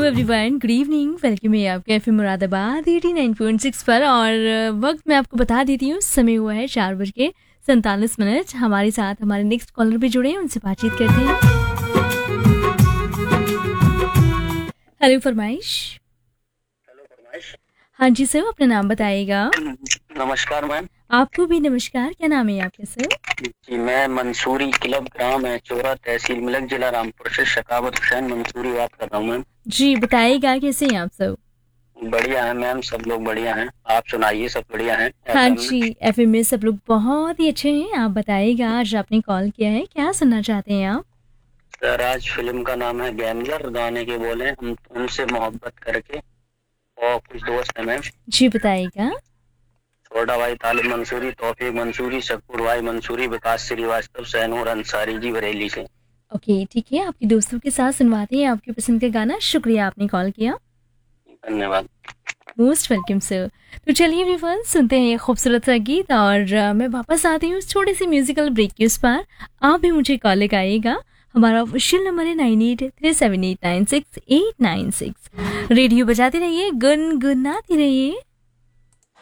Everyone, good evening. Welcome है आपके FM Moradabad 89.6 पर। और वक्त मैं आपको बता देती हूँ, समय हुआ है 4:47। हमारे साथ हमारे नेक्स्ट कॉलर भी जुड़े हैं, उनसे बातचीत करते हैं। हेलो फरमाइश। हेलो फरमाइश। हाँ जी सर, अपना नाम बताइएगा। नमस्कार मैम। आपको भी नमस्कार। क्या नाम है आपका सर? जी, मैं मंसूरी क्लब ग्राम है चोरा तहसील मिलक जिला रामपुर से शकावत हुसैन मंसूरी बात कर रहा हूँ मैम। जी बताइएगा, कैसे हैं आप सब? बढ़िया है मैम, सब लोग बढ़िया हैं। आप सुनाइए, सब बढ़िया हैं? हाँ एफएम जी, में एफएम में सब लोग बहुत ही अच्छे हैं। आप बताइएगा, आज आपने कॉल किया है, क्या सुनना चाहते हैं आप? सर, आज फिल्म का नाम है गैंगलर, गाने के बोले हम उनसे मोहब्बत करके, और कुछ दोस्त हैं मैम। जी बताइएगा। छोटा भाई तालिब मंसूरी, तौफीक मंसूरी, शकूर भाई मंसूरी, विकास श्रीवास्तव, सैनूर अंसारी जी बरेली से। ओके ठीक है, आपके दोस्तों के साथ सुनवाते हैं आपकी पसंद का गाना। शुक्रिया आपने कॉल किया। धन्यवाद। Most welcome sir. तो चलिए एवरीवन, सुनते हैं ये खूबसूरत सा गीत। और मैं वापस आती हूँ छोटे से म्यूजिकल ब्रेक के उस पर। आप भी मुझे कॉल लगाइएगा। हमारा ऑफिशियल नंबर है 9837896896। रेडियो बजाते रहिए, गुनगुनाते रहिए।